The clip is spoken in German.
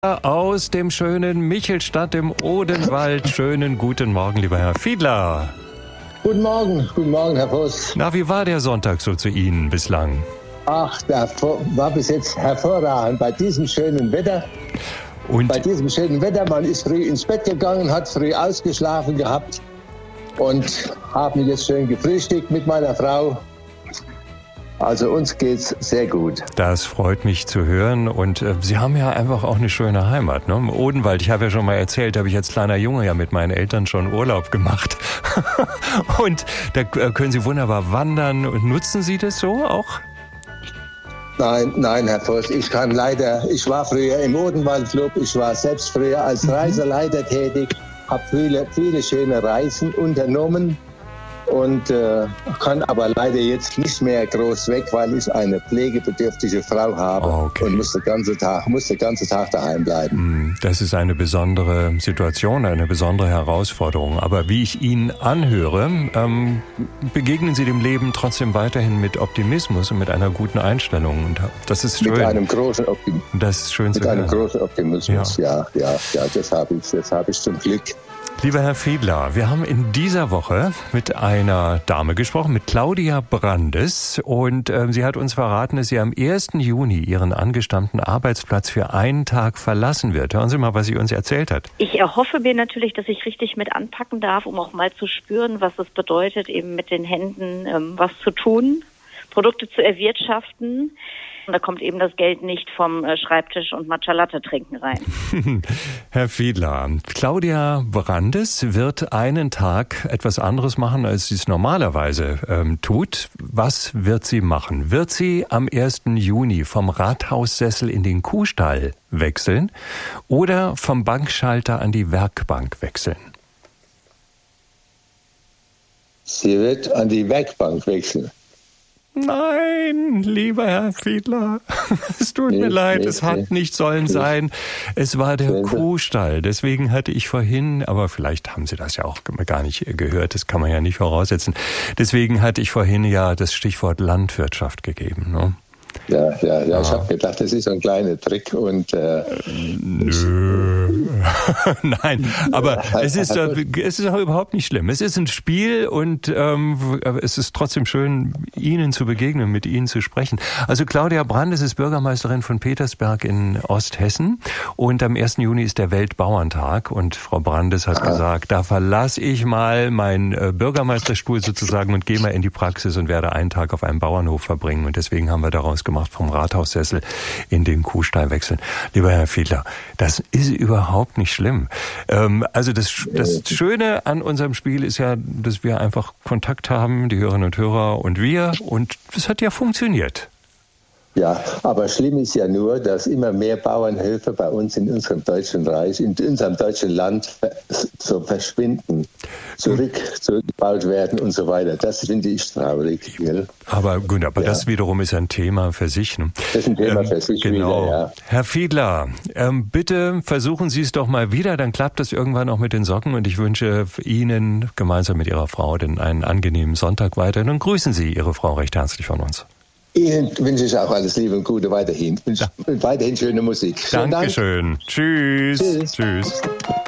Aus dem schönen Michelstadt im Odenwald. Schönen guten Morgen, lieber Herr Fiedler. Guten Morgen, Herr Voss. Na, wie war der Sonntag so zu Ihnen bislang? Ach, der war bis jetzt hervorragend bei diesem schönen Wetter. Man ist früh ins Bett gegangen, hat früh ausgeschlafen gehabt und haben jetzt schön gefrühstückt mit meiner Frau. Also uns geht's sehr gut. Das freut mich zu hören und Sie haben ja einfach auch eine schöne Heimat, ne? Im Odenwald. Ich habe ja schon mal erzählt, habe ich als kleiner Junge ja mit meinen Eltern schon Urlaub gemacht. Und da können Sie wunderbar wandern. Und nutzen Sie das so auch? Nein, Herr Voss, ich war früher im Odenwaldclub, ich war selbst früher als Reiseleiter tätig, habe viele schöne Reisen unternommen. Und kann aber leider jetzt nicht mehr groß weg, weil ich eine pflegebedürftige Frau habe und muss den ganzen Tag daheim bleiben. Das ist eine besondere Situation, eine besondere Herausforderung. Aber wie ich Ihnen anhöre, begegnen Sie dem Leben trotzdem weiterhin mit Optimismus und mit einer guten Einstellung. Und das ist schön. Mit einem großen Optimismus. Das ist schön zu hören. Mit einem großen Optimismus, ja, das habe ich zum Glück. Lieber Herr Fiedler, wir haben in dieser Woche mit einer Dame gesprochen, mit Claudia Brandes. Und sie hat uns verraten, dass sie am 1. Juni ihren angestammten Arbeitsplatz für einen Tag verlassen wird. Hören Sie mal, was sie uns erzählt hat. Ich erhoffe mir natürlich, dass ich richtig mit anpacken darf, um auch mal zu spüren, was es bedeutet, eben mit den Händen was zu tun, Produkte zu erwirtschaften. Da kommt eben das Geld nicht vom Schreibtisch und Matcha Latte trinken rein. Herr Fiedler, Claudia Brandes wird einen Tag etwas anderes machen, als sie es normalerweise tut. Was wird sie machen? Wird sie am 1. Juni vom Rathaussessel in den Kuhstall wechseln oder vom Bankschalter an die Werkbank wechseln? Sie wird an die Werkbank wechseln. Nein, lieber Herr Fiedler, es tut mir leid, es hat nicht sollen sein. Es war der Kuhstall, deswegen hatte ich vorhin, aber vielleicht haben Sie das ja auch gar nicht gehört, das kann man ja nicht voraussetzen. Deswegen hatte ich vorhin ja das Stichwort Landwirtschaft gegeben, ne? Ja, ich habe gedacht, das ist so ein kleiner Trick und Nö. Nein, aber es ist auch überhaupt nicht schlimm. Es ist ein Spiel und es ist trotzdem schön, Ihnen zu begegnen, mit Ihnen zu sprechen. Also Claudia Brandes ist Bürgermeisterin von Petersberg in Osthessen und am 1. Juni ist der Weltbauerntag und Frau Brandes hat gesagt, da verlasse ich mal meinen Bürgermeisterstuhl sozusagen und gehe mal in die Praxis und werde einen Tag auf einem Bauernhof verbringen und deswegen haben wir daraus gemacht, vom Rathaussessel in den Kuhstall wechseln. Lieber Herr Fiedler, das ist überhaupt nicht schlimm. Also das Schöne an unserem Spiel ist ja, dass wir einfach Kontakt haben, die Hörerinnen und Hörer und wir, und es hat ja funktioniert. Ja, aber schlimm ist ja nur, dass immer mehr Bauernhöfe bei uns in unserem deutschen Reich, in unserem deutschen Land so verschwinden, zurückgebaut werden und so weiter. Das finde ich traurig. Gell? Aber gut, das wiederum ist ein Thema für sich. Ne? Das ist ein Thema für sich genau. Wieder, ja. Herr Fiedler, bitte versuchen Sie es doch mal wieder, dann klappt das irgendwann auch mit den Socken und ich wünsche Ihnen gemeinsam mit Ihrer Frau einen angenehmen Sonntag weiterhin und grüßen Sie Ihre Frau recht herzlich von uns. Ihnen wünsche ich auch alles Liebe und Gute weiterhin. Weiterhin schöne Musik. Dankeschön. Tschüss. Tschüss.